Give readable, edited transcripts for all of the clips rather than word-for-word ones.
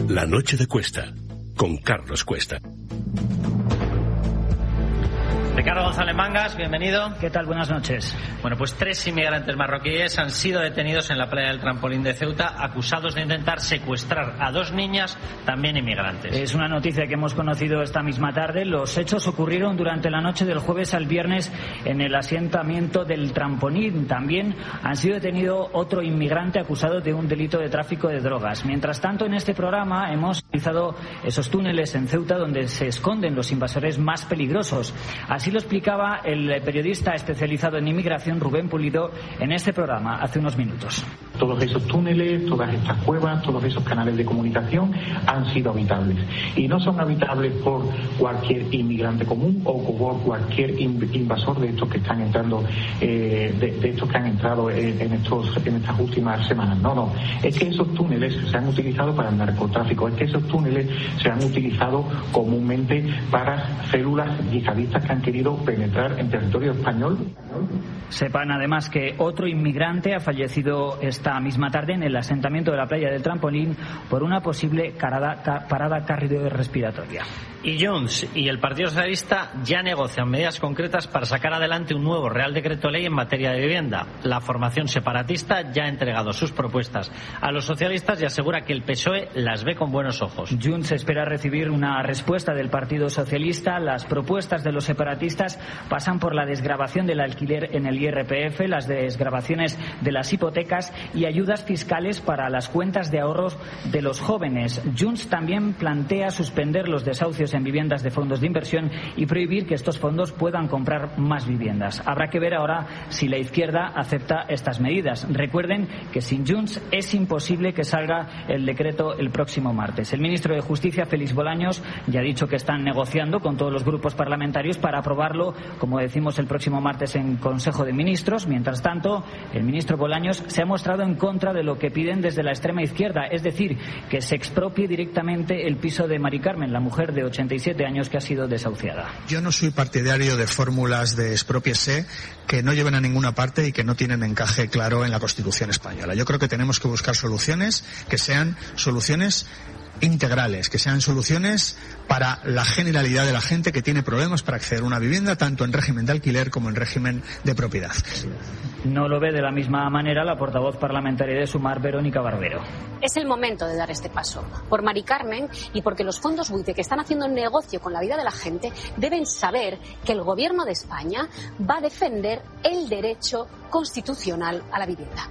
La noche de Cuesta, con Carlos Cuesta. Ricardo González Mangas, bienvenido. ¿Qué tal? Buenas noches. Bueno, pues 3 inmigrantes marroquíes han sido detenidos en la playa del Trampolín de Ceuta, acusados de intentar secuestrar a 2 niñas, también inmigrantes. Es una noticia que hemos conocido esta misma tarde. Los hechos ocurrieron durante la noche del jueves al viernes en el asentamiento del Trampolín. También han sido detenido otro inmigrante acusado de un delito de tráfico de drogas. Mientras tanto, en este programa hemos analizado esos túneles en Ceuta donde se esconden los invasores más peligrosos. Así lo explicaba el periodista especializado en inmigración Rubén Pulido en este programa hace unos minutos. Todos esos túneles, todas estas cuevas, todos esos canales de comunicación han sido habitables. Y no son habitables por cualquier inmigrante común o por cualquier invasor de estos que están entrando, de estos que han entrado en estas últimas semanas. No. Es que esos túneles se han utilizado para el narcotráfico. Es que esos túneles se han utilizado comúnmente para células yihadistas que han querido penetrar en territorio español. Sepan además que otro inmigrante ha fallecido esta misma tarde en el asentamiento de la playa del Trampolín por una posible parada cardiorrespiratoria. Y Junts y el Partido Socialista ya negocian medidas concretas para sacar adelante un nuevo Real Decreto Ley en materia de vivienda. La formación separatista ya ha entregado sus propuestas a los socialistas y asegura que el PSOE las ve con buenos ojos. Junts espera recibir una respuesta del Partido Socialista. Las propuestas de los separatistas pasan por la desgravación del alquiler en el IRPF, las desgravaciones de las hipotecas y ayudas fiscales para las cuentas de ahorros de los jóvenes. Junts también plantea suspender los desahucios en viviendas de fondos de inversión y prohibir que estos fondos puedan comprar más viviendas. Habrá que ver ahora si la izquierda acepta estas medidas. Recuerden que sin Junts es imposible que salga el decreto el próximo martes. El ministro de Justicia, Félix Bolaños, ya ha dicho que están negociando con todos los grupos parlamentarios para aprobarlo, como decimos, el próximo martes en Consejo de Ministros. Mientras tanto, el ministro Bolaños se ha mostrado en contra de lo que piden desde la extrema izquierda, es decir, que se expropie directamente el piso de Mari Carmen, la mujer de 87 años que ha sido desahuciada. Yo no soy partidario de fórmulas de expropiese que no lleven a ninguna parte y que no tienen encaje claro en la Constitución española. Yo creo que tenemos que buscar soluciones que sean soluciones integrales, que sean soluciones para la generalidad de la gente que tiene problemas para acceder a una vivienda, tanto en régimen de alquiler como en régimen de propiedad. No lo ve de la misma manera la portavoz parlamentaria de Sumar, Verónica Barbero. Es el momento de dar este paso por Mari Carmen y porque los fondos buitre que están haciendo negocio con la vida de la gente deben saber que el Gobierno de España va a defender el derecho constitucional a la vivienda.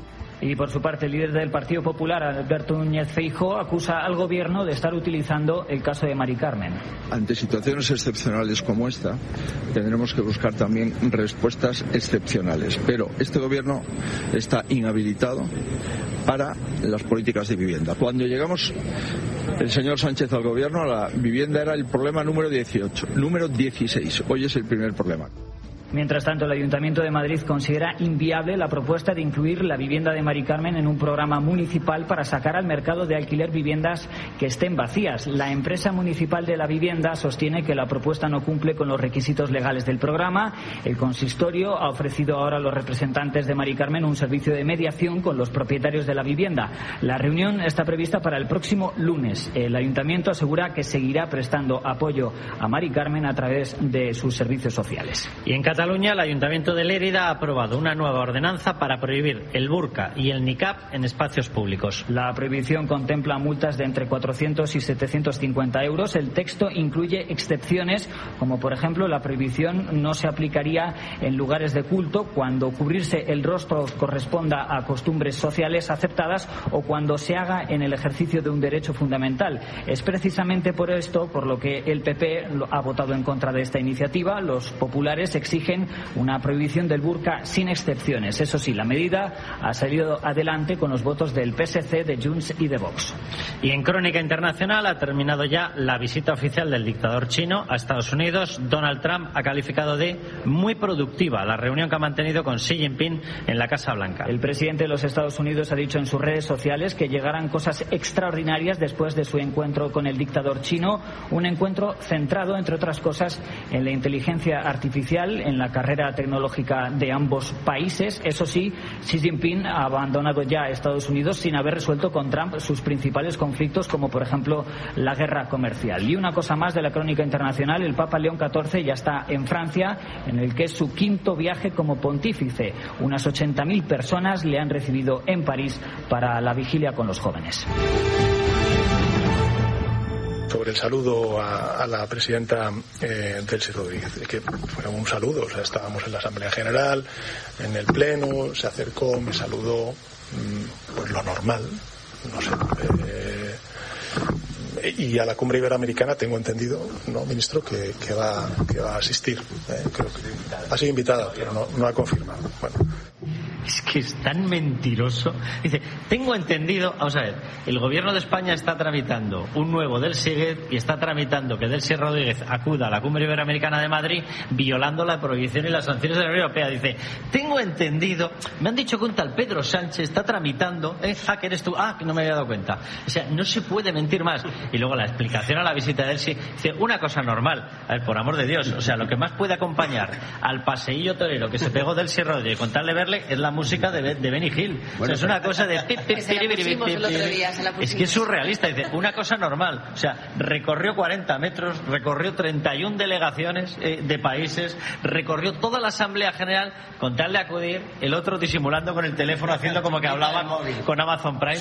Y por su parte, el líder del Partido Popular, Alberto Núñez Feijóo, acusa al Gobierno de estar utilizando el caso de Mari Carmen. Ante situaciones excepcionales como esta, tendremos que buscar también respuestas excepcionales. Pero este Gobierno está inhabilitado para las políticas de vivienda. Cuando llegamos el señor Sánchez al Gobierno, la vivienda era el problema número 18, número 16. Hoy es el primer problema. Mientras tanto, el Ayuntamiento de Madrid considera inviable la propuesta de incluir la vivienda de Mari Carmen en un programa municipal para sacar al mercado de alquiler viviendas que estén vacías. La empresa municipal de la vivienda sostiene que la propuesta no cumple con los requisitos legales del programa. El consistorio ha ofrecido ahora a los representantes de Mari Carmen un servicio de mediación con los propietarios de la vivienda. La reunión está prevista para el próximo lunes. El Ayuntamiento asegura que seguirá prestando apoyo a Mari Carmen a través de sus servicios sociales. Y en Cataluña, el Ayuntamiento de Lérida ha aprobado una nueva ordenanza para prohibir el burka y el niqab en espacios públicos. La prohibición contempla multas de entre 400 y 750 euros. El texto incluye excepciones, como por ejemplo la prohibición no se aplicaría en lugares de culto cuando cubrirse el rostro corresponda a costumbres sociales aceptadas o cuando se haga en el ejercicio de un derecho fundamental. Es precisamente por esto por lo que el PP ha votado en contra de esta iniciativa. Los populares exigen una prohibición del burka sin excepciones. Eso sí, la medida ha salido adelante con los votos del PSC, de Junts y de Vox. Y en crónica internacional ha terminado ya la visita oficial del dictador chino a Estados Unidos. Donald Trump ha calificado de muy productiva la reunión que ha mantenido con Xi Jinping en la Casa Blanca. El presidente de los Estados Unidos ha dicho en sus redes sociales que llegarán cosas extraordinarias después de su encuentro con el dictador chino, un encuentro centrado, entre otras cosas, en la inteligencia artificial, en en la carrera tecnológica de ambos países. Eso sí, Xi Jinping ha abandonado ya Estados Unidos sin haber resuelto con Trump sus principales conflictos, como por ejemplo la guerra comercial. Y una cosa más de la crónica internacional: el Papa León XIV ya está en Francia, en el que es su quinto viaje como pontífice. Unas 80.000 personas le han recibido en París para la vigilia con los jóvenes. Sobre el saludo a la presidenta Delcy Rodríguez, que fue un saludo, o sea, estábamos en la Asamblea General, en el Pleno, se acercó, me saludó, pues lo normal, no sé, y a la cumbre iberoamericana tengo entendido, ¿no, ministro?, que va a asistir, creo que ha sido invitada, pero no ha confirmado. Bueno. Es que es tan mentiroso. Dice, tengo entendido, vamos a ver, el gobierno de España está tramitando un nuevo del Siguet y está tramitando que Delcy Rodríguez acuda a la Cumbre Iberoamericana de Madrid violando la prohibición y las sanciones de la Unión Europea. Dice, tengo entendido, me han dicho que un tal Pedro Sánchez está tramitando, que eres tú, que no me había dado cuenta. O sea, no se puede mentir más. Y luego la explicación a la visita de Delcy, dice, una cosa normal, a ver, por amor de Dios, o sea, lo que más puede acompañar al paseillo torero que se pegó Delcy Rodríguez con tal de verle es la música de Benny Hill. Bueno, o sea, es una cosa de es que es surrealista. Dice, una cosa normal, o sea, recorrió 40 metros, recorrió 31 delegaciones de países, recorrió toda la Asamblea General con tal de acudir, el otro disimulando con el teléfono, haciendo como que hablaba con Amazon Prime,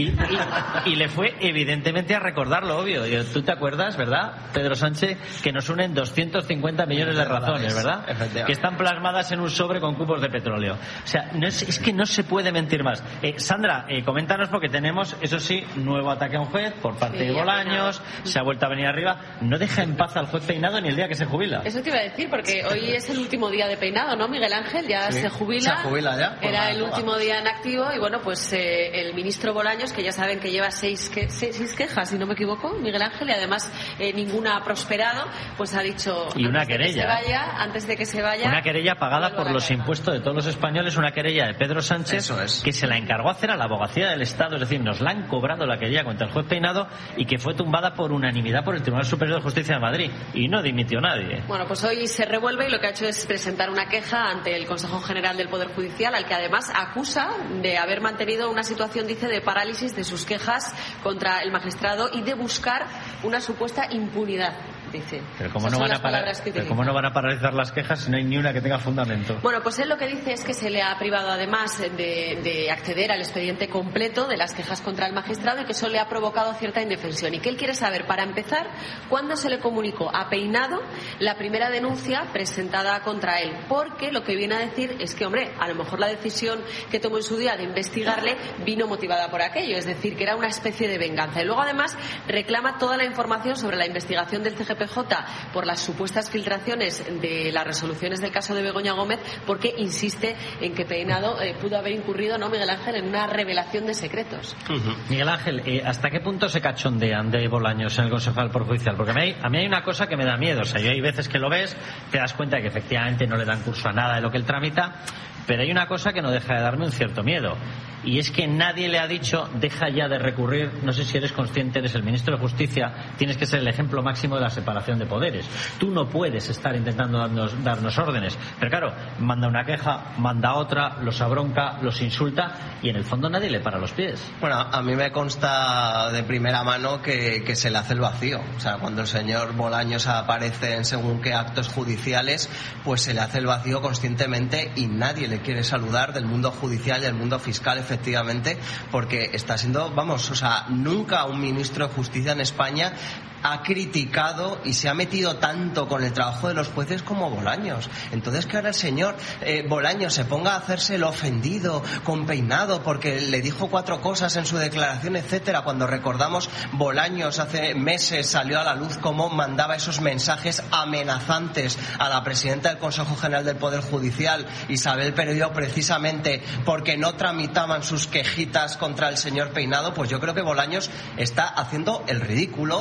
y le fue evidentemente a recordar lo obvio. Tú te acuerdas, ¿verdad, Pedro Sánchez, que nos unen 250 millones de razones, ¿verdad?, que están plasmadas en un sobre con cupos de petróleo. O sea, es que no se puede mentir más. Sandra, coméntanos, porque tenemos, eso sí, nuevo ataque a un juez por parte de Bolaños, se ha vuelto a venir arriba. No deja en paz al juez Peinado ni el día que se jubila. Eso te iba a decir, porque hoy es el último día de Peinado, ¿no, Miguel Ángel? Ya se jubila. Se jubila ya. Era el último día en activo y bueno, pues el ministro Bolaños, que ya saben que lleva seis quejas, si no me equivoco, Miguel Ángel, y además ninguna ha prosperado, pues ha dicho, y una querella, antes de que se vaya, una querella pagada por los impuestos de todos los españoles, una querella de Pedro Sánchez, que se la encargó hacer a la Abogacía del Estado, es decir, nos la han cobrado la querella contra el juez Peinado, y que fue tumbada por unanimidad por el Tribunal Superior de Justicia de Madrid, y no dimitió nadie. Bueno, pues hoy se revuelve y lo que ha hecho es presentar una queja ante el Consejo General del Poder Judicial, al que además acusa de haber mantenido una situación, dice, de parálisis de sus quejas contra el magistrado y de buscar una supuesta impunidad. Dice. Pero ¿cómo no van a paralizar las quejas si no hay ni una que tenga fundamento? Bueno, pues él lo que dice es que se le ha privado además de acceder al expediente completo de las quejas contra el magistrado, y que eso le ha provocado cierta indefensión, y que él quiere saber, para empezar, cuándo se le comunicó a Peinado la primera denuncia presentada contra él, porque lo que viene a decir es que, hombre, a lo mejor la decisión que tomó en su día de investigarle vino motivada por aquello, es decir, que era una especie de venganza. Y luego además reclama toda la información sobre la investigación del CGPJ por las supuestas filtraciones de las resoluciones del caso de Begoña Gómez, porque insiste en que Peinado pudo haber incurrido, ¿no, Miguel Ángel?, en una revelación de secretos. Miguel Ángel, ¿hasta qué punto se cachondean de Bolaños en el Consejo del Poder Judicial? Porque a mí hay una cosa que me da miedo. O sea, yo hay veces que lo ves, te das cuenta de que efectivamente no le dan curso a nada de lo que él tramita, pero hay una cosa que no deja de darme un cierto miedo, y es que nadie le ha dicho, deja ya de recurrir. No sé si eres consciente, eres el ministro de Justicia, tienes que ser el ejemplo máximo de la separación de poderes. Tú no puedes estar intentando darnos órdenes, pero claro, manda una queja, manda otra, los abronca, los insulta, y en el fondo nadie le para los pies. Bueno, a mí me consta de primera mano que se le hace el vacío. O sea, cuando el señor Bolaños aparece en según qué actos judiciales, pues se le hace el vacío conscientemente, y nadie le quiere saludar del mundo judicial y del mundo fiscal, efectivamente, porque está siendo, nunca un ministro de Justicia en España ha criticado y se ha metido tanto con el trabajo de los jueces como Bolaños. Entonces, que ahora el señor Bolaños se ponga a hacerse el ofendido con Peinado porque le dijo 4 cosas en su declaración, etcétera, cuando recordamos Bolaños hace meses salió a la luz cómo mandaba esos mensajes amenazantes a la presidenta del Consejo General del Poder Judicial, Isabel Pereiro, precisamente porque no tramitaban sus quejitas contra el señor Peinado. Pues yo creo que Bolaños está haciendo el ridículo y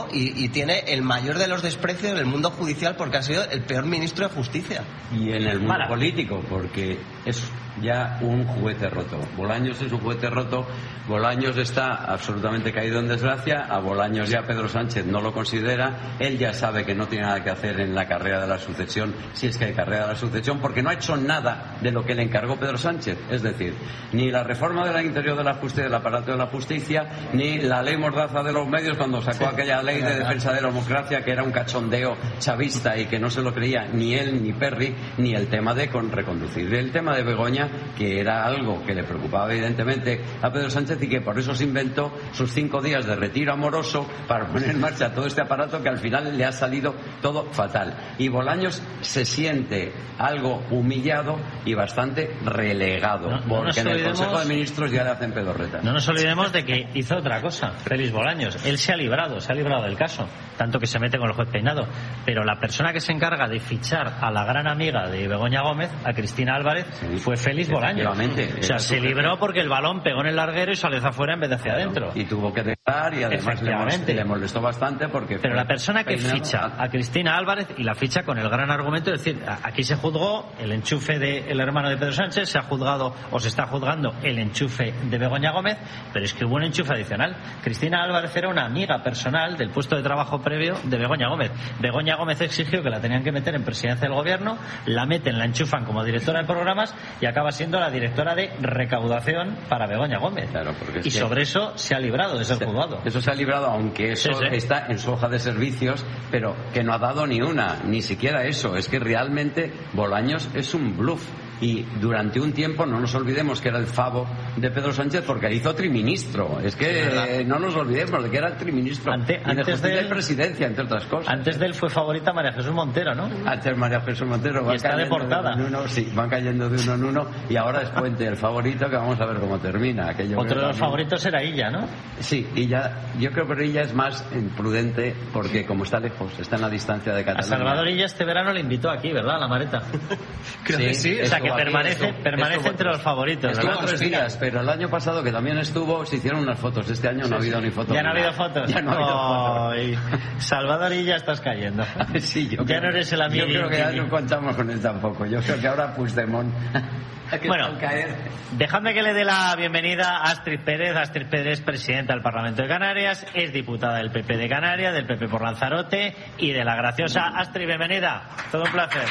tiene el mayor de los desprecios del mundo judicial porque ha sido el peor ministro de Justicia. Y en el mundo político, porque es ya un juguete roto. Bolaños es un juguete roto. Bolaños está absolutamente caído en desgracia. A Bolaños ya Pedro Sánchez no lo considera. Él ya sabe que no tiene nada que hacer en la carrera de la sucesión, si es que hay carrera de la sucesión, porque no ha hecho nada de lo que le encargó Pedro Sánchez. Es decir, ni la reforma del interior de la justicia, del aparato de la justicia, ni la ley mordaza de los medios cuando sacó aquella ley de defensa de la democracia que era un cachondeo chavista y que no se lo creía ni él ni Perry, ni el tema de reconducir. El tema de Begoña, que era algo que le preocupaba evidentemente a Pedro Sánchez y que por eso se inventó sus 5 días de retiro amoroso para poner en marcha todo este aparato que al final le ha salido todo fatal. Y Bolaños se siente algo humillado y bastante relegado, porque en el Consejo de Ministros ya le hacen pedorretas. No nos olvidemos de que hizo otra cosa, Félix Bolaños. Él se ha librado del caso, tanto que se mete con el juez Peinado. Pero la persona que se encarga de fichar a la gran amiga de Begoña Gómez, a Cristina Álvarez, fue Félix Bolaños. O sea, se libró porque el balón pegó en el larguero y salió hacia afuera en vez de hacia adentro. Y tuvo que dejar y además le molestó bastante porque... Pero la persona que ficha a Cristina Álvarez y la ficha con el gran argumento, es decir, aquí se juzgó el enchufe del hermano de Pedro Sánchez, se ha juzgado o se está juzgando el enchufe de Begoña Gómez, pero es que hubo un enchufe adicional. Cristina Álvarez era una amiga personal del puesto de trabajo previo de Begoña Gómez. Begoña Gómez exigió que la tenían que meter en presidencia del gobierno, la meten, la enchufan como directora de programas y acaba siendo la directora de recaudación para Begoña Gómez. Claro, porque y sobre eso se ha librado de ser juzgado. Eso se ha librado, aunque eso está en su hoja de servicios, pero que no ha dado ni siquiera eso. Es que realmente Bolaños es un bluff. Y durante un tiempo, no nos olvidemos que era el favo de Pedro Sánchez porque hizo triministro. Es que no nos olvidemos de que era el triministro. Antes de presidencia, entre otras cosas. Antes de él fue favorita María Jesús Montero, ¿no? Antes María Jesús Montero. Y está deportada. Van cayendo de uno en uno. Y ahora es Puente el favorito, que vamos a ver cómo termina. Otro de los favoritos era Illa, ¿no? Sí, Illa. Yo creo que Illa es más prudente porque como está lejos, está en la distancia de Cataluña. A Salvador Illa este verano le invitó aquí, ¿verdad? A la Mareta. Creo que sí. O sea, que permanece entre los favoritos. Estuvo 3 días, pero el año pasado que también estuvo, se hicieron unas fotos. Este año no ha habido ni fotos. ¿Ya no ha habido fotos? Ya no ha habido fotos. Salvador y ya estás cayendo. Sí, ya no eres el amigo. Yo creo que ya no contamos con él tampoco. Yo creo que ahora Puigdemont... Bueno, dejadme que le dé la bienvenida a Astrid Pérez. Astrid Pérez es presidenta del Parlamento de Canarias, es diputada del PP de Canarias, del PP por Lanzarote y de La Graciosa. Astrid, bienvenida. Todo un placer.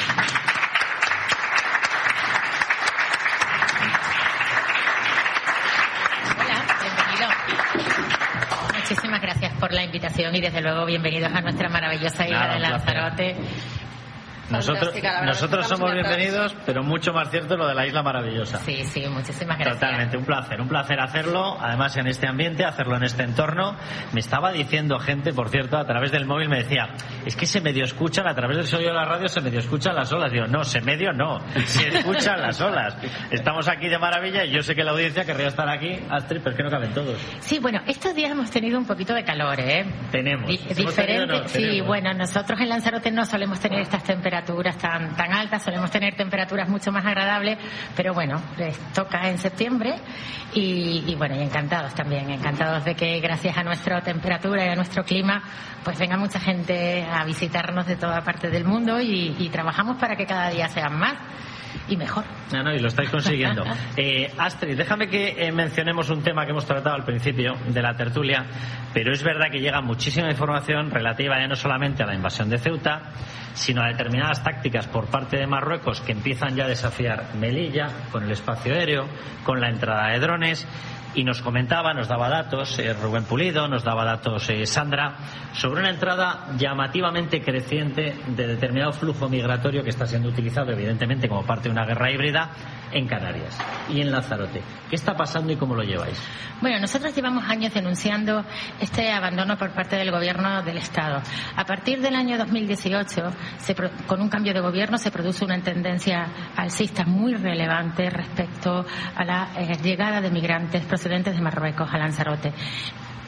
Muchísimas gracias por la invitación y desde luego bienvenidos a nuestra maravillosa isla de Lanzarote. Nosotros somos bienvenidos, pero mucho más cierto lo de la isla maravillosa. Sí, muchísimas gracias. Totalmente, un placer hacerlo, además en este ambiente, hacerlo en este entorno. Me estaba diciendo gente, por cierto, a través del móvil, me decía, es que se medio escuchan, a través del sonido de la radio se medio escuchan las olas. Digo, no, se escuchan las olas. Estamos aquí de maravilla y yo sé que la audiencia querría estar aquí, Astrid, pero es que no caben todos. Sí, bueno, estos días hemos tenido un poquito de calor, ¿eh? Tenemos. Diferente, sí, bueno, nosotros en Lanzarote no solemos tener estas temperaturas tan altas, solemos tener temperaturas mucho más agradables, pero bueno, les toca en septiembre y bueno, y encantados de que gracias a nuestra temperatura y a nuestro clima pues venga mucha gente a visitarnos de toda parte del mundo y trabajamos para que cada día sean más y mejor. Y lo estáis consiguiendo. Astrid, déjame que mencionemos un tema que hemos tratado al principio de la tertulia, pero es verdad que llega muchísima información relativa ya no solamente a la invasión de Ceuta, sino a determinadas tácticas por parte de Marruecos que empiezan ya a desafiar Melilla con el espacio aéreo, con la entrada de drones. Y nos daba datos Rubén Pulido, nos daba datos Sandra, sobre una entrada llamativamente creciente de determinado flujo migratorio que está siendo utilizado evidentemente como parte de una guerra híbrida en Canarias y en Lanzarote. ¿Qué está pasando y cómo lo lleváis? Bueno, nosotros llevamos años denunciando este abandono por parte del gobierno del Estado. A partir del año 2018, con un cambio de gobierno, se produce una tendencia alcista muy relevante respecto a la llegada de migrantes procedentes de Marruecos a Lanzarote.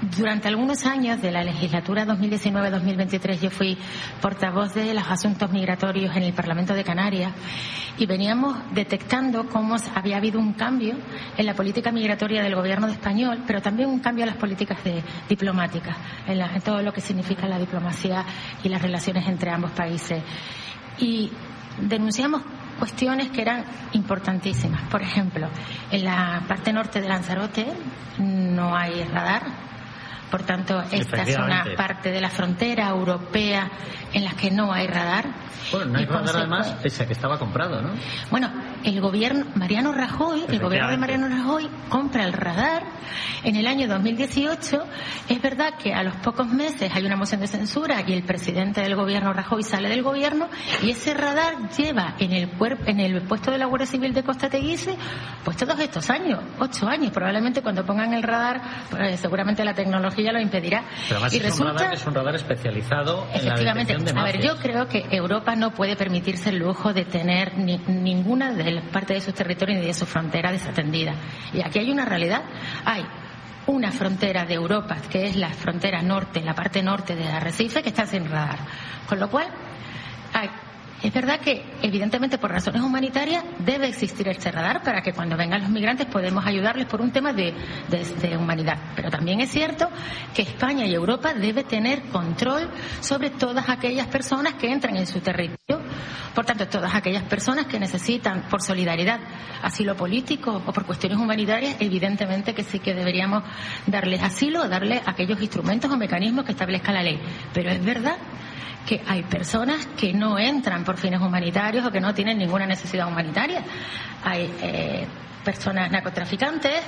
Durante algunos años de la legislatura 2019-2023 yo fui portavoz de los asuntos migratorios en el Parlamento de Canarias y veníamos detectando cómo había habido un cambio en la política migratoria del gobierno español, pero también un cambio en las políticas diplomáticas, en todo lo que significa la diplomacia y las relaciones entre ambos países. Y denunciamos cuestiones que eran importantísimas. Por ejemplo, en la parte norte de Lanzarote no hay radar. Por tanto, esta es una parte de la frontera europea en la que no hay radar. Bueno, no hay radar además, pese a que estaba comprado, ¿no? Bueno, el gobierno de Mariano Rajoy compra el radar en el año 2018. Es verdad que a los pocos meses hay una moción de censura y el presidente del gobierno, Rajoy, sale del gobierno y ese radar lleva en el puesto de la Guardia Civil de Costa Teguise pues todos estos años, 8 años. Probablemente cuando pongan el radar, pues, seguramente la tecnología lo impedirá. Pero además es un radar especializado en la detección de mafias. A ver, yo creo que Europa no puede permitirse el lujo de tener ninguna de las partes de sus territorios ni de su frontera desatendida. Y aquí hay una realidad. Hay una frontera de Europa, que es la frontera norte, la parte norte de Arrecife, que está sin radar. Con lo cual, es verdad que, evidentemente, por razones humanitarias, debe existir este radar para que cuando vengan los migrantes podamos ayudarles por un tema de humanidad. Pero también es cierto que España y Europa deben tener control sobre todas aquellas personas que entran en su territorio. Por tanto, todas aquellas personas que necesitan, por solidaridad, asilo político o por cuestiones humanitarias, evidentemente que sí que deberíamos darles asilo o darles aquellos instrumentos o mecanismos que establezca la ley. Pero es verdad que hay personas que no entran por fines humanitarios o que no tienen ninguna necesidad humanitaria. Hay personas narcotraficantes,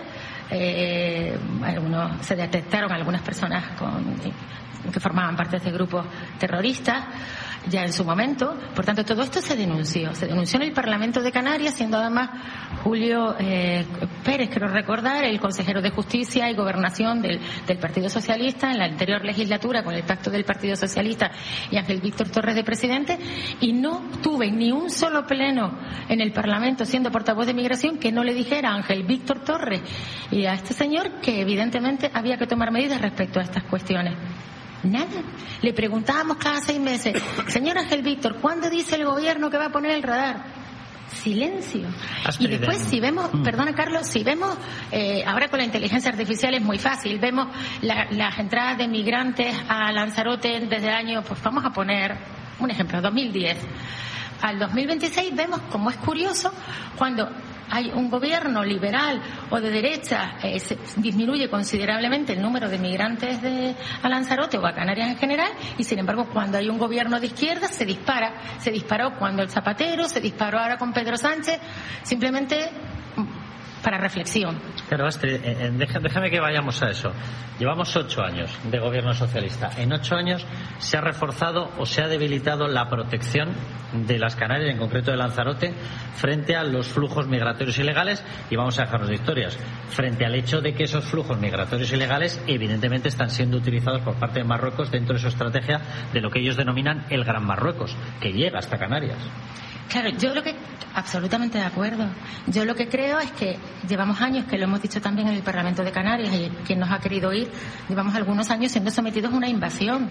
se detectaron algunas personas que formaban parte de grupos terroristas ya en su momento. Por tanto, todo esto se denunció en el Parlamento de Canarias, siendo además Julio Pérez, creo recordar, el consejero de Justicia y Gobernación del Partido Socialista en la anterior legislatura, con el pacto del Partido Socialista y Ángel Víctor Torres de presidente, y no tuve ni un solo pleno en el Parlamento, siendo portavoz de Migración, que no le dijera a Ángel Víctor Torres y a este señor que evidentemente había que tomar medidas respecto a estas cuestiones. Nada. Le preguntábamos cada 6 meses, señor Ángel Víctor, ¿cuándo dice el gobierno que va a poner el radar? Silencio. Y después, si vemos, perdona Carlos, si vemos, ahora con la inteligencia artificial es muy fácil, vemos las entradas de migrantes a Lanzarote desde el año, pues vamos a poner un ejemplo, 2010. Al 2026 vemos como es curioso cuando hay un gobierno liberal o de derecha, se disminuye considerablemente el número de migrantes a Lanzarote o a Canarias en general, y sin embargo cuando hay un gobierno de izquierda se disparó cuando el Zapatero, se disparó ahora con Pedro Sánchez, simplemente para reflexión. Pero Astrid, déjame que vayamos a eso. Llevamos 8 años de gobierno socialista. En 8 años se ha reforzado o se ha debilitado la protección de las Canarias, en concreto de Lanzarote, frente a los flujos migratorios ilegales, y vamos a dejarnos de historias, frente al hecho de que esos flujos migratorios ilegales evidentemente están siendo utilizados por parte de Marruecos dentro de su estrategia de lo que ellos denominan el Gran Marruecos, que llega hasta Canarias. Claro, absolutamente de acuerdo. Yo lo que creo es que llevamos años, que lo hemos dicho también en el Parlamento de Canarias, y quien nos ha querido oír, llevamos algunos años siendo sometidos a una invasión.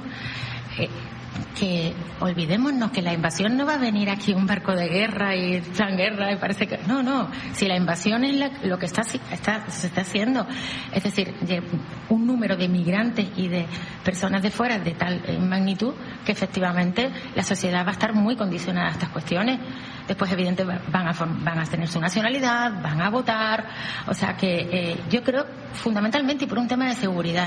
Que olvidémonos que la invasión no va a venir aquí un barco de guerra y plan guerra y parece que no, si la invasión es lo que se está haciendo, es decir, un número de migrantes y de personas de fuera de tal magnitud que efectivamente la sociedad va a estar muy condicionada a estas cuestiones. Después, evidentemente, van a tener su nacionalidad, van a votar, o sea que yo creo fundamentalmente y por un tema de seguridad.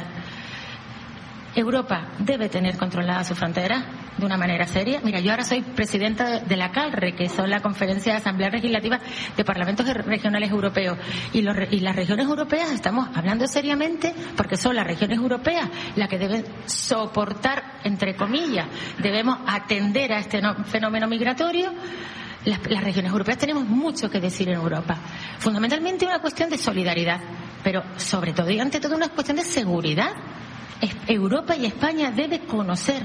Europa debe tener controlada su frontera de una manera seria. Mira, yo ahora soy presidenta de la CALRE, que son la Conferencia de Asamblea Legislativa de Parlamentos Regionales Europeos. Y las regiones europeas estamos hablando seriamente porque son las regiones europeas las que deben soportar, entre comillas, debemos atender a este fenómeno migratorio. Las regiones europeas tenemos mucho que decir en Europa. Fundamentalmente una cuestión de solidaridad, pero sobre todo y ante todo una cuestión de seguridad. Europa y España deben conocer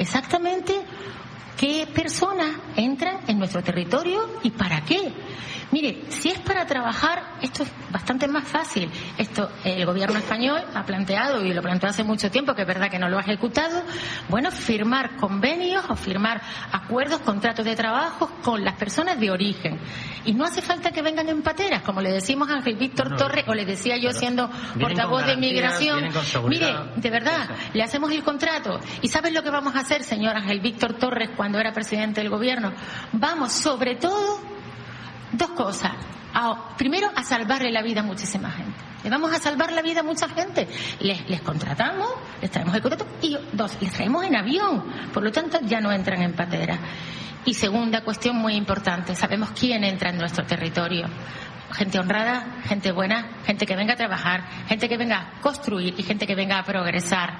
exactamente qué personas entran en nuestro territorio y para qué. Mire, si es para trabajar, esto es bastante más fácil. Esto el gobierno español ha planteado, y lo planteó hace mucho tiempo, que es verdad que no lo ha ejecutado, bueno, firmar convenios o firmar acuerdos, contratos de trabajo con las personas de origen. Y no hace falta que vengan en pateras, como le decimos a Ángel Víctor Torres, o le decía yo siendo portavoz de Inmigración. Mire, de verdad, le hacemos el contrato. ¿Y sabes lo que vamos a hacer, señor Ángel Víctor Torres, cuando era presidente del gobierno? Vamos, sobre todo, dos cosas. Primero, a salvarle la vida a muchísima gente. Le vamos a salvar la vida a mucha gente. Les contratamos, les traemos el contrato, y dos, les traemos en avión. Por lo tanto, ya no entran en patera. Y segunda cuestión muy importante, sabemos quién entra en nuestro territorio. Gente honrada, gente buena, gente que venga a trabajar, gente que venga a construir y gente que venga a progresar.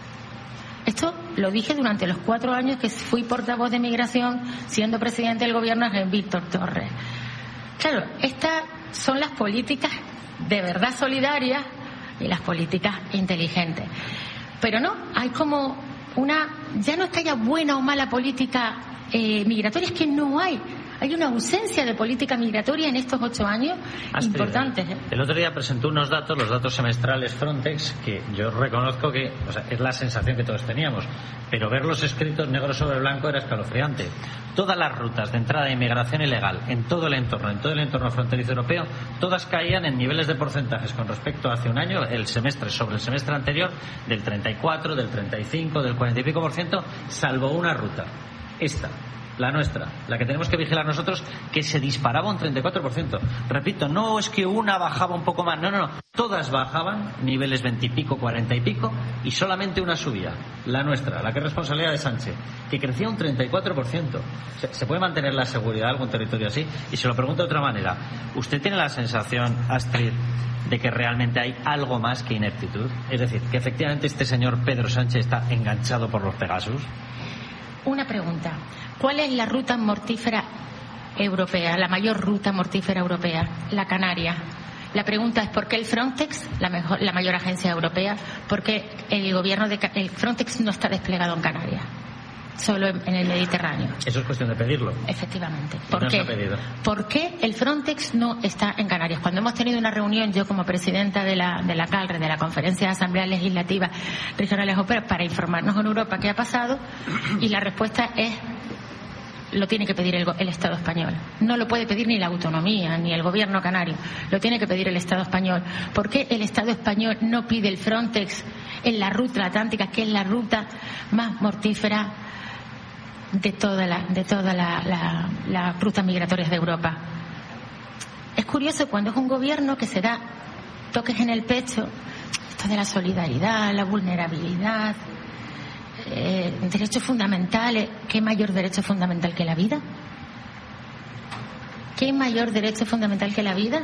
Esto lo dije durante los 4 años que fui portavoz de Migración, siendo presidente del gobierno de Víctor Torres. Claro, estas son las políticas de verdad solidarias y las políticas inteligentes. Pero no, hay como ya no es que haya buena o mala política migratoria, es que no hay. Hay una ausencia de política migratoria en estos 8 años importantes. El otro día presentó unos datos, los datos semestrales Frontex, que yo reconozco que es la sensación que todos teníamos, pero verlos escritos negro sobre blanco era escalofriante. Todas las rutas de entrada de inmigración ilegal en todo el entorno fronterizo europeo, todas caían en niveles de porcentajes con respecto a hace un año, el semestre sobre el semestre anterior, del 34, del 35, del 40 y pico %, salvo una ruta, esta, la nuestra, la que tenemos que vigilar nosotros, que se disparaba un 34%. Repito, no es que una bajaba un poco más, no. Todas bajaban, niveles 20 y pico, 40 y pico, y solamente una subía, la nuestra, la que es responsabilidad de Sánchez, que crecía un 34%. ¿Se puede mantener la seguridad de algún territorio así? Y se lo pregunto de otra manera. ¿Usted tiene la sensación, Astrid, de que realmente hay algo más que ineptitud? Es decir, que efectivamente este señor Pedro Sánchez está enganchado por los Pegasus. Una pregunta. ¿Cuál es la ruta mortífera europea, la mayor ruta mortífera europea? La Canaria. La pregunta es ¿por qué el Frontex, la mayor agencia europea, por qué el Frontex no está desplegado en Canarias? Solo en el Mediterráneo. Eso es cuestión de pedirlo. Efectivamente. ¿Por qué el Frontex no está en Canarias? Cuando hemos tenido una reunión, yo como presidenta de la CALRE, de la Conferencia de Asambleas Legislativas Regionales Europeas, para informarnos en Europa qué ha pasado, y la respuesta es: lo tiene que pedir el Estado español. No lo puede pedir ni la autonomía, ni el gobierno canario. Lo tiene que pedir el Estado español. ¿Por qué el Estado español no pide el Frontex en la ruta atlántica, que es la ruta más mortífera de todas las rutas migratorias de Europa? Es curioso cuando es un gobierno que se da toques en el pecho, esto de la solidaridad, la vulnerabilidad, derechos fundamentales. ¿Qué mayor derecho fundamental que la vida? ¿Qué mayor derecho fundamental que la vida?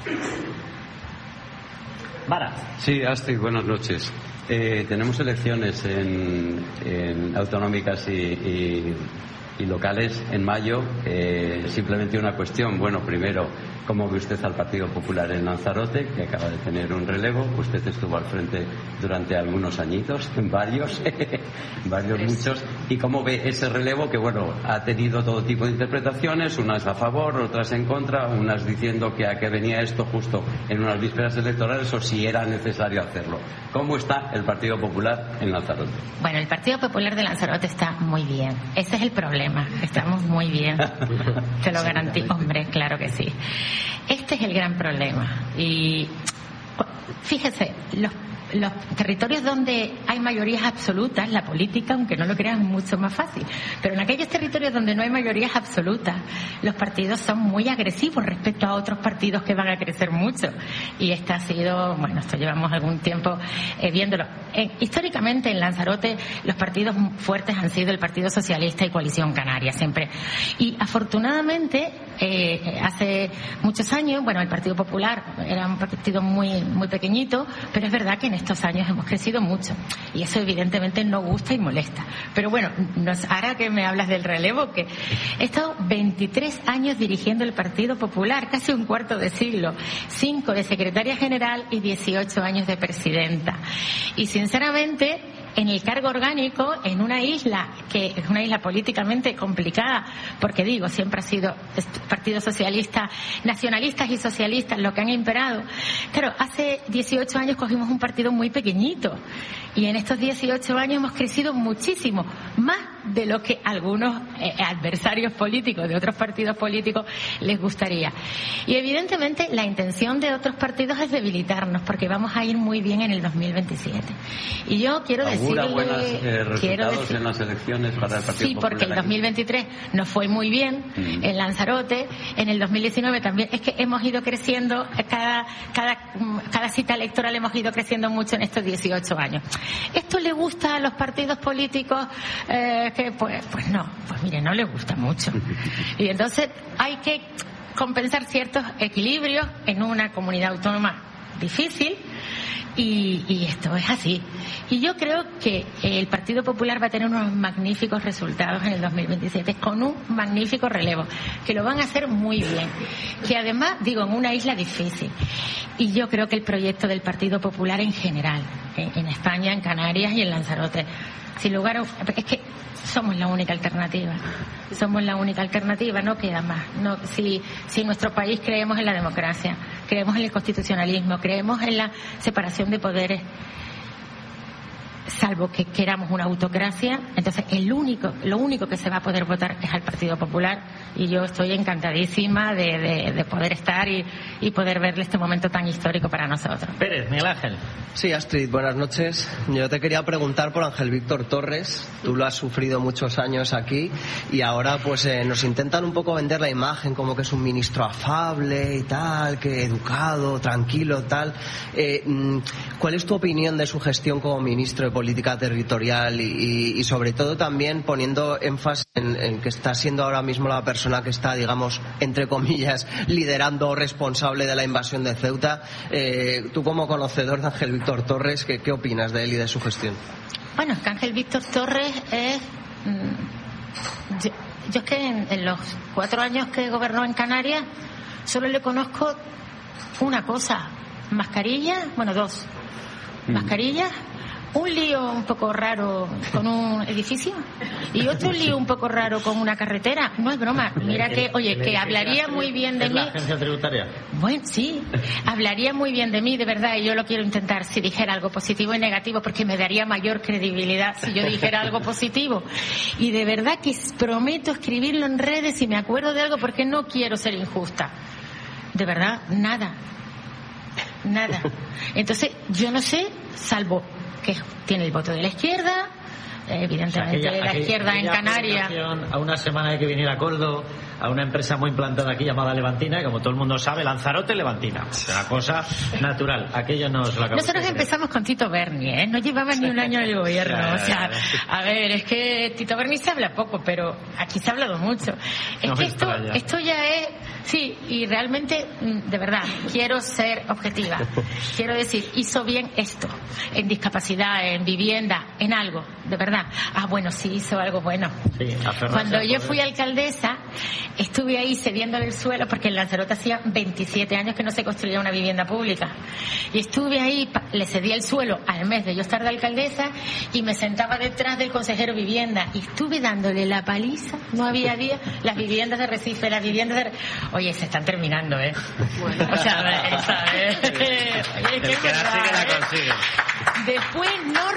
Vara. Sí, Astrid, buenas noches. Tenemos elecciones en autonómicas y locales en mayo. Simplemente una cuestión. Bueno, primero, ¿cómo ve usted al Partido Popular en Lanzarote, que acaba de tener un relevo? Usted estuvo al frente durante algunos añitos, varios, muchos. ¿Y cómo ve ese relevo que, bueno, ha tenido todo tipo de interpretaciones, unas a favor, otras en contra, unas diciendo que a qué venía esto justo en unas vísperas electorales o si era necesario hacerlo? ¿Cómo está el Partido Popular en Lanzarote? Bueno, el Partido Popular de Lanzarote está muy bien. Ese es el problema. Estamos muy bien. Te lo garantizo. Hombre, claro que sí. Este es el gran problema. Y fíjese, los territorios donde hay mayorías absolutas, la política, aunque no lo crean, es mucho más fácil. Pero en aquellos territorios donde no hay mayorías absolutas, los partidos son muy agresivos respecto a otros partidos que van a crecer mucho. Y esto llevamos algún tiempo viéndolo. Históricamente en Lanzarote los partidos fuertes han sido el Partido Socialista y Coalición Canaria, siempre. Y afortunadamente, hace muchos años, el Partido Popular era un partido muy, muy pequeñito, pero es verdad que en estos años hemos crecido mucho y eso evidentemente no gusta y molesta. Pero bueno, ahora que me hablas del relevo, que he estado 23 años dirigiendo el Partido Popular, casi un cuarto de siglo, 5 de secretaria general y 18 años de presidenta. Y sinceramente en el cargo orgánico en una isla que es una isla políticamente complicada, porque digo, siempre ha sido Partido Socialista, nacionalistas y socialistas lo que han imperado. Claro, hace 18 años cogimos un partido muy pequeñito y en estos 18 años hemos crecido muchísimo, más de lo que algunos adversarios políticos de otros partidos políticos les gustaría. Y evidentemente la intención de otros partidos es debilitarnos, porque vamos a ir muy bien en el 2027. Y yo quiero decirle... buenos resultados en las elecciones para el Partido Popular. Sí, porque el 2023 nos fue muy bien en Lanzarote, en el 2019 también. Es que hemos ido creciendo, cada cita electoral hemos ido creciendo mucho en estos 18 años. ¿Esto le gusta a los partidos políticos? Que pues no, pues mire, no les gusta mucho. Y entonces hay que compensar ciertos equilibrios en una comunidad autónoma difícil. Y esto es así. Y yo creo que el Partido Popular va a tener unos magníficos resultados en el 2027, con un magnífico relevo, que lo van a hacer muy bien. Que además, digo, en una isla difícil. Y yo creo que el proyecto del Partido Popular en general, en España, en Canarias y en Lanzarote, sin lugar a... Es que somos la única alternativa. Somos la única alternativa, no queda más. No, si en nuestro país creemos en la democracia, creemos en el constitucionalismo, creemos en la separación de poderes, salvo que queramos una autocracia, entonces lo único que se va a poder votar es al Partido Popular, y yo estoy encantadísima de poder estar y poder verle este momento tan histórico para nosotros. Pérez, Miguel Ángel. Sí, Astrid, buenas noches. Yo te quería preguntar por Ángel Víctor Torres. Tú lo has sufrido muchos años aquí y ahora pues nos intentan un poco vender la imagen como que es un ministro afable y tal, que educado, tranquilo, tal. ¿Cuál es tu opinión de su gestión como ministro de Política Territorial y sobre todo también poniendo énfasis en que está siendo ahora mismo la persona que está, digamos, entre comillas, liderando o responsable de la invasión de Ceuta? Tú como conocedor de Ángel Víctor Torres, ¿qué opinas de él y de su gestión? Bueno, es que Ángel Víctor Torres es... Yo es que en los 4 años que gobernó en Canarias solo le conozco una cosa: mascarillas, bueno, 2 mascarillas, un lío un poco raro con un edificio y otro lío un poco raro con una carretera. No es broma. Mira que, oye, que hablaría muy bien de mí. ¿La agencia tributaria? Bueno, sí, hablaría muy bien de mí, de verdad, y yo lo quiero intentar si dijera algo positivo y negativo, porque me daría mayor credibilidad si yo dijera algo positivo. Y de verdad que prometo escribirlo en redes si me acuerdo de algo, porque no quiero ser injusta. De verdad, nada. Entonces, yo no sé, salvo que tiene el voto de la izquierda, evidentemente, de la izquierda en Canarias. A una semana de que viniera Coldo, a una empresa muy implantada aquí llamada Levantina, y como todo el mundo sabe, Lanzarote, Levantina. Es una cosa natural. Aquello no se lo acabamos. Nosotros empezamos con Tito Berni, no llevaba ni un año en el gobierno. Claro. O sea, a ver, es que Tito Berni se habla poco, pero aquí se ha hablado mucho. Es que esto ya es... Sí, y realmente, de verdad, quiero ser objetiva. Quiero decir, hizo bien esto, en discapacidad, en vivienda, en algo, de verdad. Ah, bueno, sí, hizo algo bueno. Sí, cuando yo fui alcaldesa, estuve ahí cediéndole el suelo, porque en Lanzarote hacía 27 años que no se construía una vivienda pública. Y estuve ahí, le cedía el suelo al mes de yo estar de alcaldesa y me sentaba detrás del consejero vivienda y estuve dándole la paliza. No había día, las viviendas de Recife, las viviendas de... Oye, se están terminando, Bueno. O sea, ¿sabes? El que la sigue la consigue. Después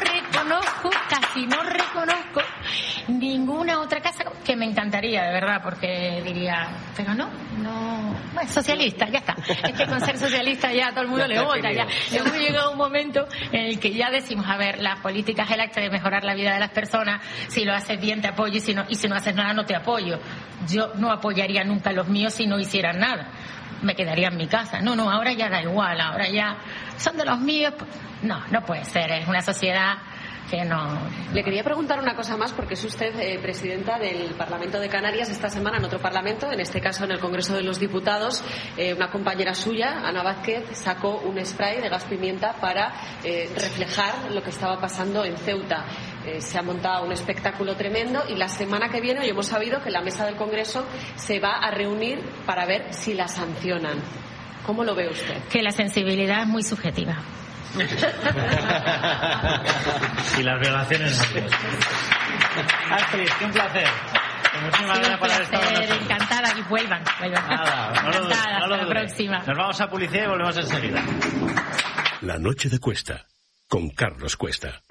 casi no reconozco ninguna otra casa que me encantaría, de verdad, porque diría, pero no, bueno, socialista, ya está. Es que con ser socialista ya todo el mundo le vota, ya. Hemos llegado a un momento en el que ya decimos, a ver, la política es el acto de mejorar la vida de las personas, si lo haces bien te apoyo y si no haces nada no te apoyo. Yo no apoyaría nunca a los míos si no hicieran nada. Me quedaría en mi casa. No, ahora ya da igual, ahora ya son de los míos. No puede ser, es una sociedad que no... Le quería preguntar una cosa más, porque es usted presidenta del Parlamento de Canarias. Esta semana en otro parlamento, en este caso en el Congreso de los Diputados, una compañera suya, Ana Vázquez, sacó un spray de gas pimienta para reflejar lo que estaba pasando en Ceuta. Se ha montado un espectáculo tremendo y la semana que viene hoy hemos sabido que la mesa del Congreso se va a reunir para ver si la sancionan. ¿Cómo lo ve usted? Que la sensibilidad es muy subjetiva. Y las violaciones no. Astrid, un placer. Muchísimas gracias por haber estado con nosotros. Encantada, y vuelvan. Nada, no lo dudes, Hasta la próxima. Nos vamos a publicidad y volvemos enseguida. La noche de Cuesta, con Carlos Cuesta.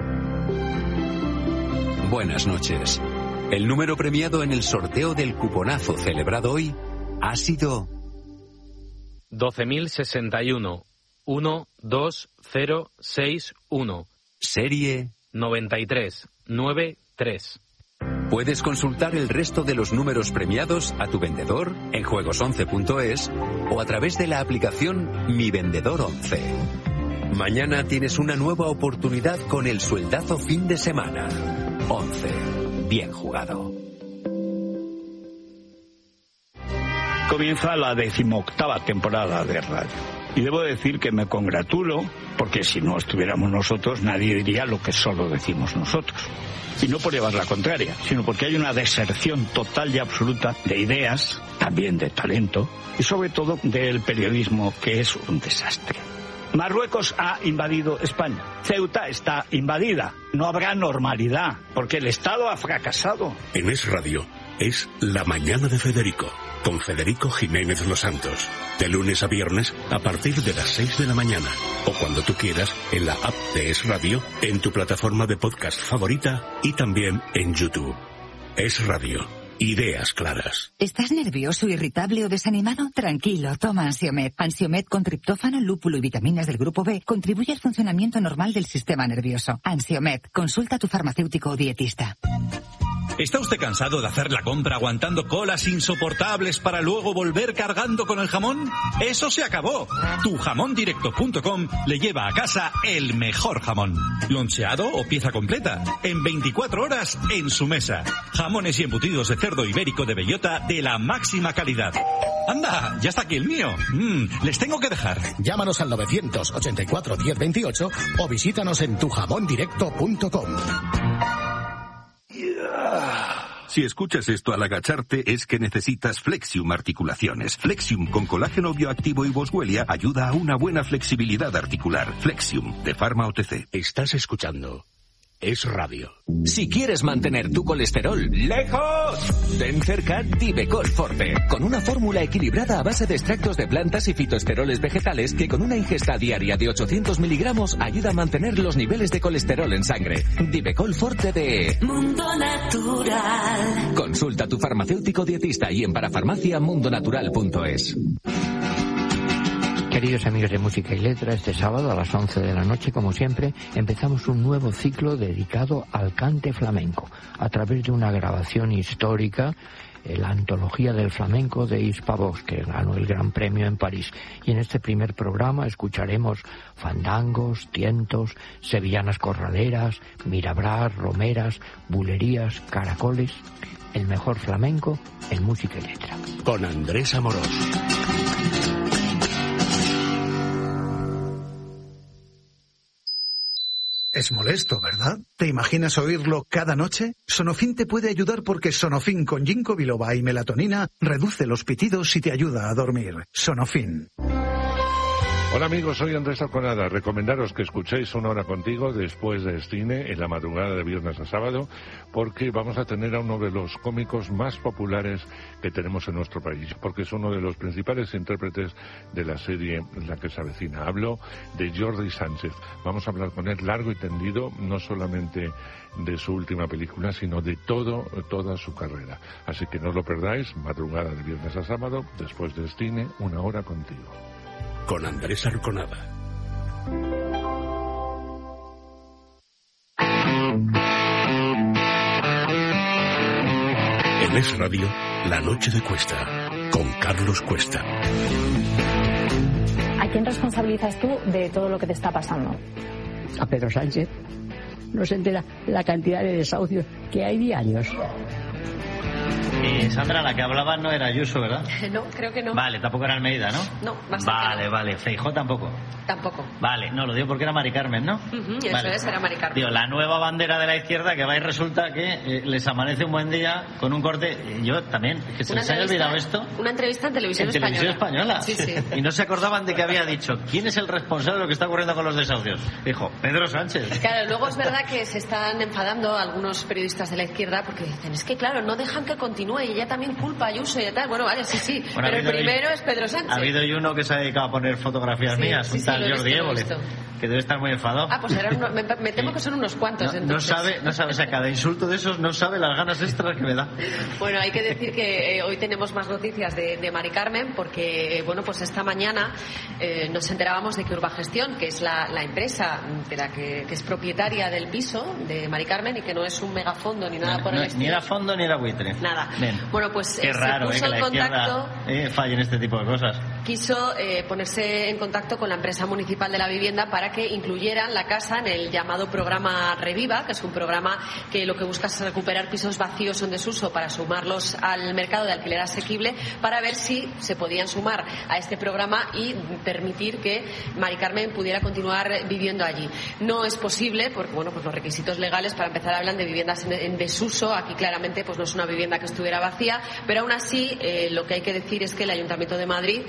Buenas noches. El número premiado en el sorteo del cuponazo celebrado hoy ha sido 12.061 12061. Serie 9393. Puedes consultar el resto de los números premiados a tu vendedor en juegos11.es o a través de la aplicación Mi Vendedor 11. Mañana tienes una nueva oportunidad con el sueldazo fin de semana. 11. Bien jugado. Comienza la 18ª temporada de radio. Y debo decir que me congratulo, porque si no estuviéramos nosotros, nadie diría lo que solo decimos nosotros. Y no por llevar la contraria, sino porque hay una deserción total y absoluta de ideas, también de talento, y sobre todo del periodismo, que es un desastre. Marruecos ha invadido España. Ceuta está invadida. No habrá normalidad, porque el Estado ha fracasado. En Es Radio es La Mañana de Federico, con Federico Jiménez Los Santos. De lunes a viernes a partir de las 6 de la mañana. O cuando tú quieras en la app de Es Radio, en tu plataforma de podcast favorita y también en YouTube. Es Radio. Ideas claras. ¿Estás nervioso, irritable o desanimado? Tranquilo, toma Ansiomed. Ansiomed con triptófano, lúpulo y vitaminas del grupo B contribuye al funcionamiento normal del sistema nervioso. Ansiomed, consulta a tu farmacéutico o dietista. ¿Está usted cansado de hacer la compra aguantando colas insoportables para luego volver cargando con el jamón? ¡Eso se acabó! Tujamondirecto.com le lleva a casa el mejor jamón. Loncheado o pieza completa. En 24 horas en su mesa. Jamones y embutidos de cerdo ibérico de bellota de la máxima calidad. ¡Anda! ¡Ya está aquí el mío! Les tengo que dejar. Llámanos al 984 1028 o visítanos en tujamondirecto.com. Si escuchas esto al agacharte es que necesitas Flexium Articulaciones. Flexium con colágeno bioactivo y boswellia ayuda a una buena flexibilidad articular. Flexium, de Pharma OTC. Estás escuchando Es Radio. Si quieres mantener tu colesterol lejos, ten cerca Divecol Forte, con una fórmula equilibrada a base de extractos de plantas y fitoesteroles vegetales que con una ingesta diaria de 800 miligramos ayuda a mantener los niveles de colesterol en sangre. Divecol Forte de Mundo Natural. Consulta a tu farmacéutico dietista y en parafarmacia.mundonatural.es. Queridos amigos de Música y Letra, este sábado a las 11 de la noche, como siempre, empezamos un nuevo ciclo dedicado al cante flamenco, a través de una grabación histórica, la antología del flamenco de Hispavox, que ganó el Gran Premio en París. Y en este primer programa escucharemos fandangos, tientos, sevillanas corraleras, mirabrás, romeras, bulerías, caracoles, el mejor flamenco en Música y Letra. Con Andrés Amorós. Es molesto, ¿verdad? ¿Te imaginas oírlo cada noche? Sonofin te puede ayudar porque Sonofin con ginkgo biloba y melatonina reduce los pitidos y te ayuda a dormir. Sonofin. Hola amigos, soy Andrés Arconada. Recomendaros que escuchéis Una Hora Contigo después de cine en la madrugada de viernes a sábado, porque vamos a tener a uno de los cómicos más populares que tenemos en nuestro país, porque es uno de los principales intérpretes de la serie La que se avecina. Hablo de Jordi Sánchez. Vamos a hablar con él largo y tendido, no solamente de su última película, sino de toda su carrera. Así que no lo perdáis, madrugada de viernes a sábado, después de cine, Una Hora Contigo. Con Andrés Arconada. En Es Radio, La Noche de Cuesta, con Carlos Cuesta. ¿A quién responsabilizas tú de todo lo que te está pasando? A Pedro Sánchez. No se entera la cantidad de desahucios que hay diarios. Sandra, la que hablaba no era Ayuso, ¿verdad? No, creo que no. Vale, tampoco era Almeida, ¿no? No, bastante no. Vale. Feijóo tampoco. Tampoco. Vale, no, lo digo porque era Mari Carmen, ¿no? Eso vale. era Mari Carmen. Tío, la nueva bandera de la izquierda que va y resulta que les amanece un buen día con un corte. Yo también, que se les haya olvidado esto. Una entrevista en televisión española. Sí. Y no se acordaban de que había dicho quién es el responsable de lo que está ocurriendo con los desahucios. Dijo, Pedro Sánchez. Claro, luego es verdad que se están enfadando algunos periodistas de la izquierda porque dicen, es que claro, no dejan que continúe y ella también culpa a Ayuso y tal. Bueno, vale, sí. Bueno, pero el primero es Pedro Sánchez. Ha habido uno que se ha dedicado a poner fotografías mías, un tal Jordi Évole, que debe estar muy enfadado. Pues me temo que son unos cuantos. No sabe, o sea, cada insulto de esos no sabe las ganas extras que me da. Bueno, hay que decir que hoy tenemos más noticias de Mari Carmen porque, bueno, pues esta mañana nos enterábamos de que Urbagestión, que es la empresa de la que es propietaria del piso de Mari Carmen y que no es un megafondo ni nada por el estilo. Ni era fondo ni era buitre. Nada. Bien. Bueno, pues qué raro, se puso que la izquierda falle en este tipo de cosas. Quiso ponerse en contacto con la empresa municipal de la vivienda para que incluyeran la casa en el llamado programa Reviva, que es un programa que lo que busca es recuperar pisos vacíos o en desuso para sumarlos al mercado de alquiler asequible, para ver si se podían sumar a este programa y permitir que Mari Carmen pudiera continuar viviendo allí. No es posible porque, bueno, pues los requisitos legales para empezar hablan de viviendas en desuso. Aquí claramente pues no es una vivienda que estuviera vacía, pero aún así lo que hay que decir es que el Ayuntamiento de Madrid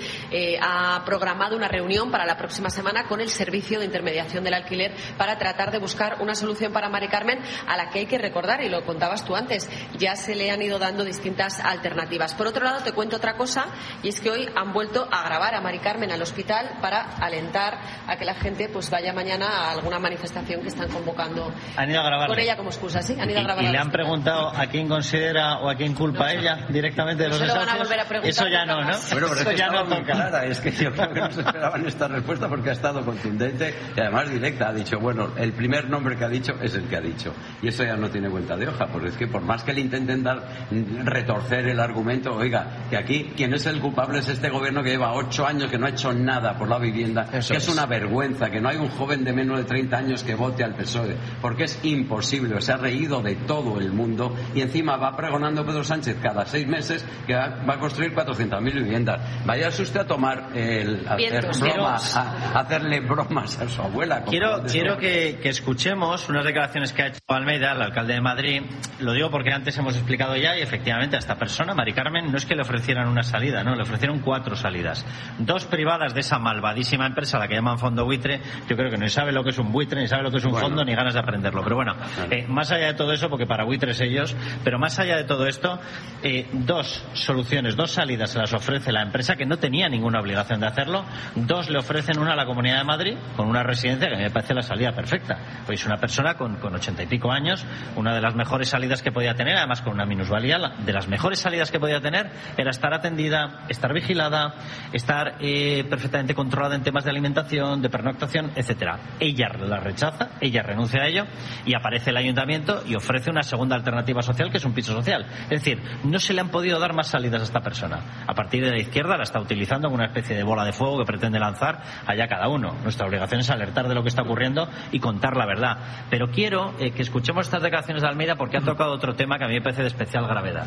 ha programado una reunión para la próxima semana con el Servicio de Intermediación del Alquiler para tratar de buscar una solución para Mari Carmen, a la que hay que recordar, y lo contabas tú antes, ya se le han ido dando distintas alternativas. Por otro lado, te cuento otra cosa, y es que hoy han vuelto a grabar a Mari Carmen al hospital para alentar a que la gente pues vaya mañana a alguna manifestación que están convocando. Han ido a grabarle con ella como excusa, ¿sí? Han ido a grabar. ¿Y le han preguntado a quién considera o a quién culpa a ella directamente de los desahucios? Eso ya no, ¿no? Bueno, pero eso ya no toca. Clara. Es que yo creo que no se esperaban esta respuesta porque ha estado contundente y además directa. Ha dicho, bueno, el primer nombre que ha dicho es el que ha dicho. Y eso ya no tiene vuelta de hoja, porque es que por más que le intenten retorcer el argumento, oiga, que aquí quien es el culpable es este gobierno que lleva 8 años que no ha hecho nada por la vivienda, eso que es una vergüenza, que no hay un joven de menos de 30 años que vote al PSOE, porque es imposible, se ha reído de todo el mundo y encima va pregonando Pedro Sánchez cada 6 meses que va a construir 400.000 viviendas. Váyase usted a tomar hacerle bromas a su abuela. Quiero que escuchemos unas declaraciones que ha hecho Almeida, el alcalde de Madrid. Lo digo porque antes hemos explicado ya y efectivamente a esta persona, Mari Carmen, no es que le ofrecieran una salida, no, le ofrecieron 4 salidas. 2 privadas de esa malvadísima empresa, la que llaman fondo buitre. Yo creo que no sabe lo que es un buitre, ni sabe lo que es un fondo, ni ganas de aprenderlo. Pero bueno, más allá de todo eso, porque para buitres ellos, pero más allá de todo esto, 2 soluciones, 2 salidas se las ofrece la empresa, que no tenía ninguna obligación de hacerlo. 2 le ofrecen una a la Comunidad de Madrid con una residencia que a mí me parece la salida perfecta. Pues una persona con 80 y pico años, una de las mejores salidas que podía tener, además con una minusvalía, de las mejores salidas que podía tener era estar atendida, estar vigilada, estar perfectamente controlada en temas de alimentación, de pernoctación, etcétera. Ella la rechaza, ella renuncia a ello y aparece el ayuntamiento y ofrece una segunda alternativa social, que es un piso social. Es decir, no se le han podido dar más salidas a esta persona. A partir de la izquierda la está utilizando como una especie de bola de fuego que pretende lanzar allá cada uno. Nuestra obligación es alertar de lo que está ocurriendo y contar la verdad. Pero quiero que escuchemos estas declaraciones de Almeida, porque ha tocado otro tema que a mí me parece de especial gravedad.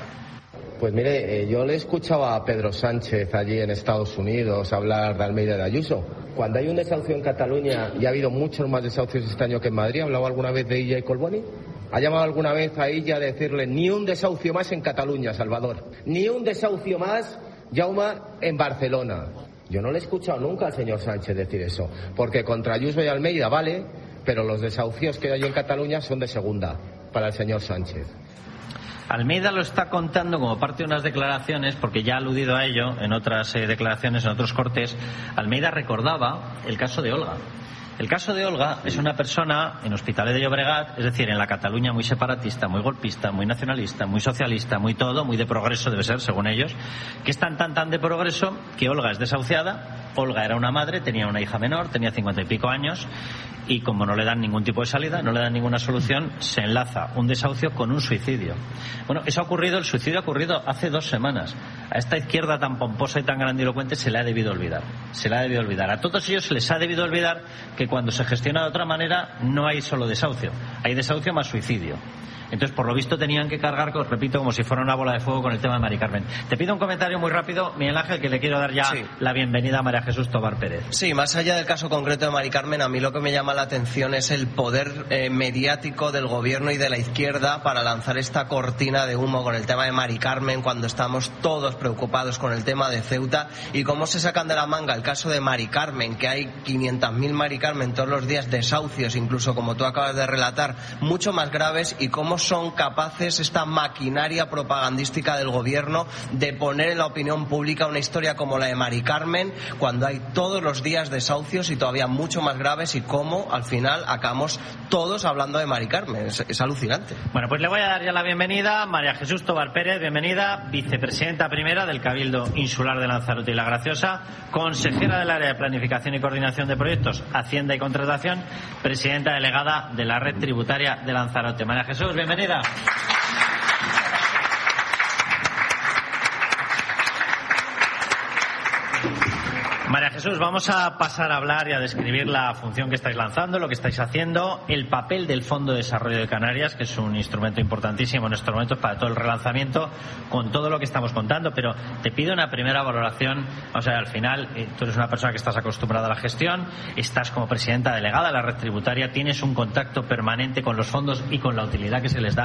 Pues mire, yo le escuchaba a Pedro Sánchez allí en Estados Unidos hablar de Almeida de Ayuso. Cuando hay un desahucio en Cataluña, y ha habido muchos más desahucios este año que en Madrid, ¿ha hablado alguna vez de Illa y Colboni? ¿Ha llamado alguna vez a ella a decirle ni un desahucio más en Cataluña, Salvador? Ni un desahucio más, Jaume, en Barcelona. Yo no le he escuchado nunca al señor Sánchez decir eso, porque contra Ayuso y Almeida vale, pero los desahucios que hay en Cataluña son de segunda para el señor Sánchez. Almeida lo está contando como parte de unas declaraciones, porque ya ha aludido a ello en otras declaraciones, en otros cortes. Almeida recordaba el caso de Olga. El caso de Olga es una persona en Hospitalet de Llobregat, es decir, en la Cataluña muy separatista, muy golpista, muy nacionalista, muy socialista, muy todo, muy de progreso debe ser, según ellos, que es tan de progreso que Olga es desahuciada. Olga era una madre, tenía una hija menor, tenía 50 y pico años, y como no le dan ningún tipo de salida, no le dan ninguna solución, se enlaza un desahucio con un suicidio. Bueno, eso ha ocurrido, el suicidio ha ocurrido hace 2 semanas. A esta izquierda tan pomposa y tan grandilocuente se le ha debido olvidar. Se le ha debido olvidar. A todos ellos se les ha debido olvidar que cuando se gestiona de otra manera no hay solo desahucio, hay desahucio más suicidio. Entonces, por lo visto, tenían que cargar, repito, como si fuera una bola de fuego con el tema de Mari Carmen. Te pido un comentario muy rápido, Miguel Ángel, que le quiero dar ya la bienvenida a María Jesús Tobar Pérez. Sí, más allá del caso concreto de Mari Carmen, a mí lo que me llama la atención es el poder mediático del gobierno y de la izquierda para lanzar esta cortina de humo con el tema de Mari Carmen, cuando estamos todos preocupados con el tema de Ceuta, y cómo se sacan de la manga el caso de Mari Carmen, que hay 500.000 Mari Carmen todos los días, desahucios, incluso como tú acabas de relatar, mucho más graves, y cómo son capaces esta maquinaria propagandística del gobierno de poner en la opinión pública una historia como la de Mari Carmen, cuando hay todos los días desahucios y todavía mucho más graves, y cómo al final acabamos todos hablando de Mari Carmen. Es alucinante. Bueno, pues le voy a dar ya la bienvenida a María Jesús Tobar Pérez, bienvenida, vicepresidenta primera del Cabildo Insular de Lanzarote y La Graciosa, consejera del área de planificación y coordinación de proyectos, Hacienda y Contratación, presidenta delegada de la Red Tributaria de Lanzarote. María Jesús, bienvenida. María Jesús, vamos a pasar a hablar y a describir la función que estáis lanzando, lo que estáis haciendo, el papel del Fondo de Desarrollo de Canarias, que es un instrumento importantísimo en estos momentos para todo el relanzamiento, con todo lo que estamos contando, pero te pido una primera valoración. O sea, al final, tú eres una persona que estás acostumbrada a la gestión, estás como presidenta delegada de la Red Tributaria, tienes un contacto permanente con los fondos y con la utilidad que se les da